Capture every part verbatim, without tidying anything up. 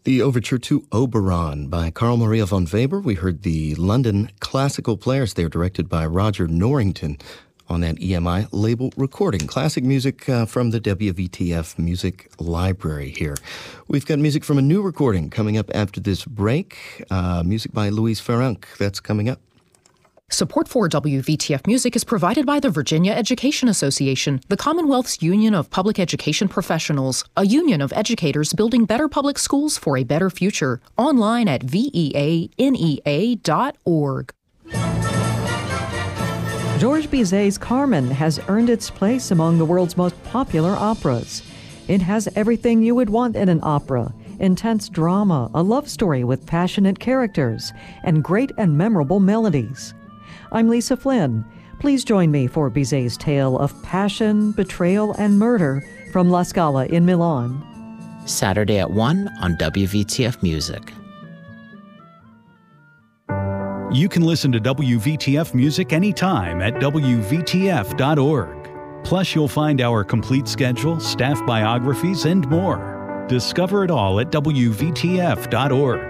The overture to Oberon by Carl Maria von Weber. We heard the London Classical Players there, directed by Roger Norrington, on that E M I label recording. Classic music uh, from the W V T F Music Library here. We've got music from a new recording coming up after this break. Uh, music by Louise Farrenc. That's coming up. Support for W V T F Music is provided by the Virginia Education Association, the Commonwealth's Union of Public Education Professionals, a union of educators building better public schools for a better future. Online at V E A N E A dot org. Georges Bizet's Carmen has earned its place among the world's most popular operas. It has everything you would want in an opera: intense drama, a love story with passionate characters, and great and memorable melodies. I'm Lisa Flynn. Please join me for Bizet's tale of passion, betrayal, and murder from La Scala in Milan. Saturday at one on W V T F Music. You can listen to W V T F Music anytime at W V T F dot org. Plus, you'll find our complete schedule, staff biographies, and more. Discover it all at W V T F dot org.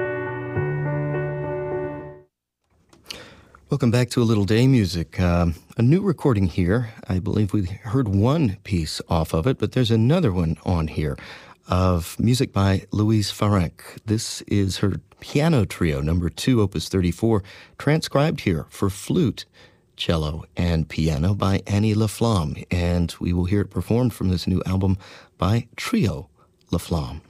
Welcome back to A Little Day Music. Um, a new recording here. I believe we heard one piece off of it, but there's another one on here of music by Louise Farrenc. This is her piano trio, number two, opus thirty-four, transcribed here for flute, cello, and piano by Annie Laflamme. And we will hear it performed from this new album by Trio Laflamme.